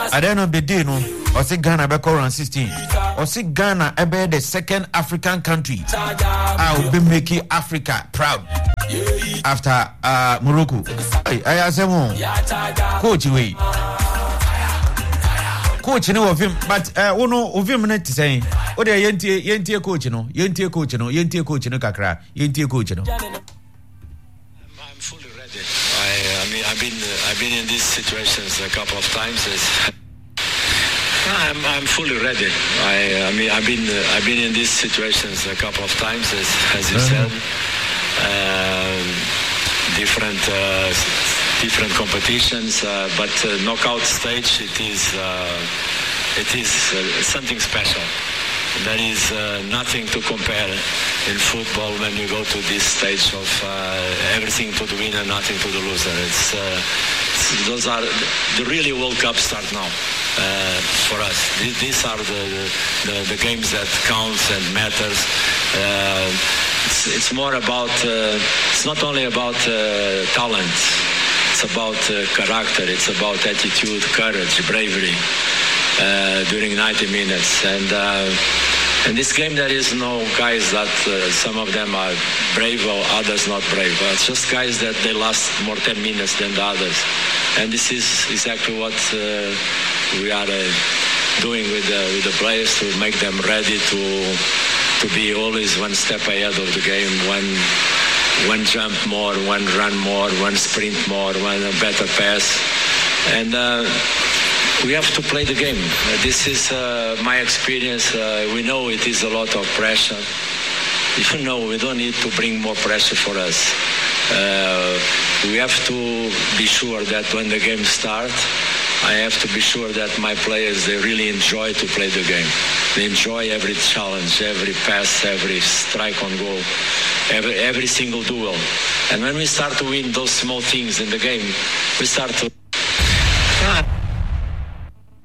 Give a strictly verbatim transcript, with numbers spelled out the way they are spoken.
I don't know the day no. Or say Ghana back around sixteen. Or say Ghana ebe the second African country. I will be making Africa proud after uh, Morocco. Hey, I say one. Coach way. Coach no of him, but uh, ono of him net saying. O de yentie yentie coach no, yentie coach no, yentie coach no kakra, yentie coach no. I'm fully ready. I, I mean, I've been, uh, I've been in these situations a couple of times. As I'm, I'm fully ready. I, I mean, I've been, uh, I've been in these situations a couple of times, as, as you uh-huh. said. Uh, different, uh, different competitions, uh, but uh, knockout stage, it is, uh, it is uh, something special. There is uh, nothing to compare in football when you go to this stage of uh, everything to the winner, nothing to the loser. It's, uh, it's those are the really World Cup start now uh, for us. These are the, the the games that counts and matters. Uh, it's, it's more about. Uh, it's not only about uh, talent. It's about uh, character. It's about attitude, courage, bravery. Uh, during ninety minutes, and uh, in this game there is no guys that uh, some of them are brave or others not brave. It's just guys that they last more ten minutes than the others, and this is exactly what uh, we are uh, doing with the, with the players to make them ready to to be always one step ahead of the game, one one jump more, one run more, one sprint more, one better pass, and. Uh, We have to play the game. Uh, this is uh, my experience. Uh, we know it is a lot of pressure. Even though we don't need to bring more pressure for us. Uh, we have to be sure that when the game starts, I have to be sure that my players, they really enjoy to play the game. They enjoy every challenge, every pass, every strike on goal, every, every single duel. And when we start to win those small things in the game, we start to... Ah.